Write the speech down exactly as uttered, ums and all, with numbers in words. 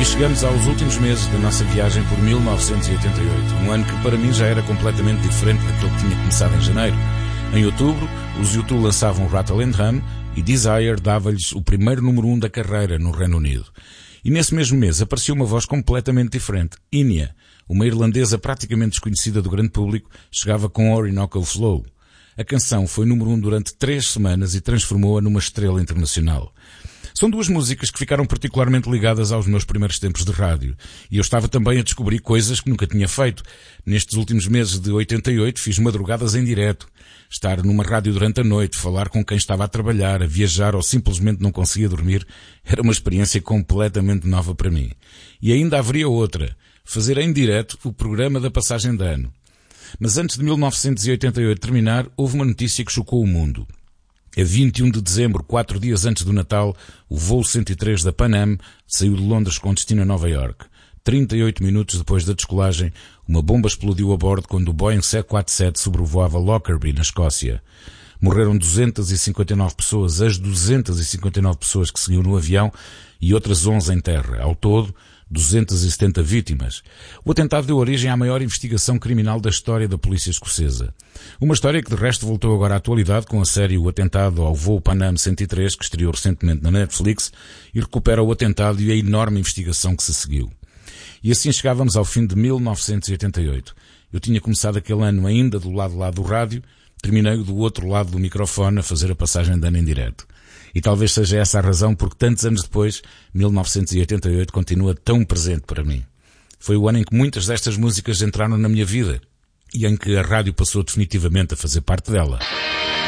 E chegamos aos últimos meses da nossa viagem por mil novecentos e oitenta e oito, um ano que para mim já era completamente diferente daquele que tinha começado em janeiro. Em outubro, os U dois lançavam Rattle and Hum e Desire dava-lhes o primeiro número um da carreira no Reino Unido. E nesse mesmo mês apareceu uma voz completamente diferente. Enya, uma irlandesa praticamente desconhecida do grande público, chegava com Orinoco Flow. A canção foi número um durante três semanas e transformou-a numa estrela internacional. São duas músicas que ficaram particularmente ligadas aos meus primeiros tempos de rádio. E eu estava também a descobrir coisas que nunca tinha feito. Nestes últimos meses de oitenta e oito fiz madrugadas em direto. Estar numa rádio durante a noite, falar com quem estava a trabalhar, a viajar ou simplesmente não conseguia dormir, era uma experiência completamente nova para mim. E ainda haveria outra. Fazer em direto o programa da passagem de ano. Mas antes de mil novecentos e oitenta e oito terminar, houve uma notícia que chocou o mundo. A vinte e um de dezembro, quatro dias antes do Natal, o voo cento e três da Pan Am saiu de Londres com destino a Nova York. trinta e oito minutos depois da descolagem, uma bomba explodiu a bordo quando o Boeing sete quatro sete sobrevoava Lockerbie, na Escócia. Morreram duzentas e cinquenta e nove pessoas, as duzentas e cinquenta e nove pessoas que seguiam no avião e outras onze em terra. Ao todo, duzentas e setenta vítimas. O atentado deu origem à maior investigação criminal da história da polícia escocesa. Uma história que de resto voltou agora à atualidade com a série O Atentado ao Voo Pan Am cento e três, que estreou recentemente na Netflix, e recupera o atentado e a enorme investigação que se seguiu. E assim chegávamos ao fim de mil novecentos e oitenta e oito. Eu tinha começado aquele ano ainda do lado lá do rádio, terminei do outro lado do microfone a fazer a passagem de ano em direto. E talvez seja essa a razão porque tantos anos depois, mil novecentos e oitenta e oito continua tão presente para mim. Foi o ano em que muitas destas músicas entraram na minha vida e em que a rádio passou definitivamente a fazer parte dela.